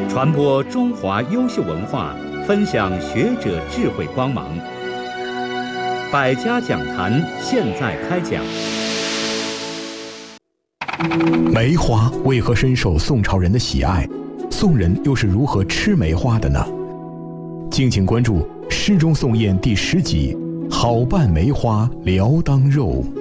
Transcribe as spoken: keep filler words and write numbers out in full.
传播中华优秀文化，分享学者智慧光芒。百家讲坛现在开讲。 梅花为何深受宋朝人的喜爱？宋人又是如何吃梅花的呢？敬请关注《诗中宋宴》第十集《好伴梅花聊当肉》。